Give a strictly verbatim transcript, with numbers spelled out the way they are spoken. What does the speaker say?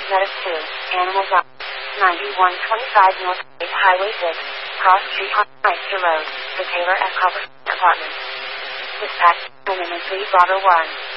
Medic two, Animals Up. ninety-one twenty-five North State Highway six, Cross Street Meister Road, the Taylor F. Copper Apartment. Dispatch, Women in three Bravo one.